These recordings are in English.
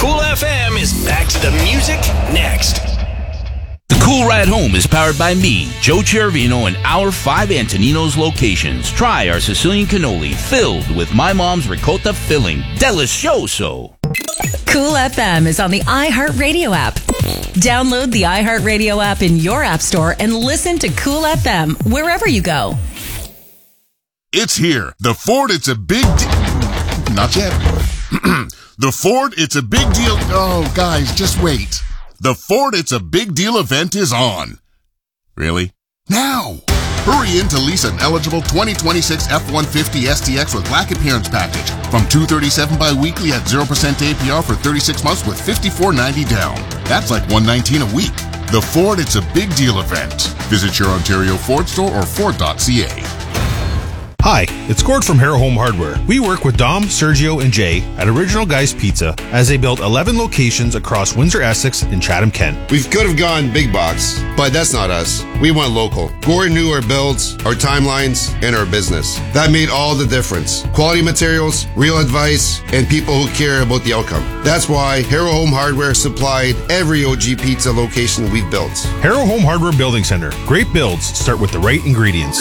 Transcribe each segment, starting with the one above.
Cool FM is back to the music next. The Cool Ride Home is powered by me, Joe Chervino, and our 5 Antonino's locations. Try our Sicilian cannoli filled with my mom's ricotta filling. Delicioso. Cool FM is on the iHeartRadio app. Download the iHeartRadio app in your app store and listen to Cool FM wherever you go. It's here. The Ford, it's a big deal. Not yet. The Ford, it's a big deal. Oh, guys, just wait. The Ford, it's a big deal event is on. Really? Now! Hurry in to lease an eligible 2026 F-150 STX with black appearance package from $237 bi-weekly at 0% APR for 36 months with $54.90 down. That's like $119 a week. The Ford, it's a big deal event. Visit your Ontario Ford store or Ford.ca. Hi, it's Gord from Harrow Home Hardware. We work with Dom, Sergio, and Jay at Original Guys Pizza as they built 11 locations across Windsor-Essex and Chatham-Kent. We could have gone big box, but that's not us. We went local. Gord knew our builds, our timelines, and our business. That made all the difference. Quality materials, real advice, and people who care about the outcome. That's why Harrow Home Hardware supplied every OG Pizza location we've built. Harrow Home Hardware Building Center. Great builds start with the right ingredients.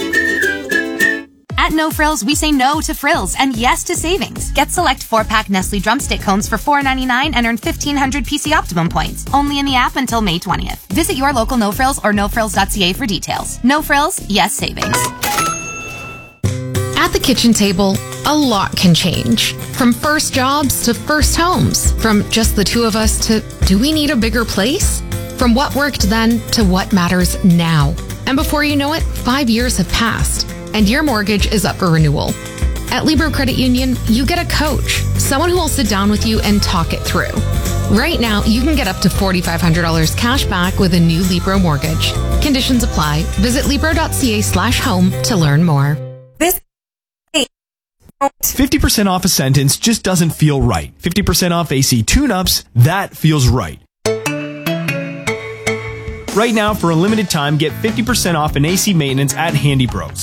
At No Frills, we say no to frills and yes to savings. Get select 4-pack Nestle drumstick cones for $4.99 and earn 1,500 PC Optimum points. Only in the app until May 20th. Visit your local No Frills or nofrills.ca for details. No Frills, yes savings. At the kitchen table, a lot can change. From first jobs to first homes. From just the two of us to, do we need a bigger place? From what worked then to what matters now. And before you know it, 5 years have passed. And your mortgage is up for renewal. At Libro Credit Union, you get a coach, someone who will sit down with you and talk it through. Right now, you can get up to $4,500 cash back with a new Libro mortgage. Conditions apply. Visit Libro.ca/home to learn more. 50% off a sentence just doesn't feel right. 50% off AC tune-ups, that feels right. Right now, for a limited time, get 50% off an AC maintenance at Handy Bros.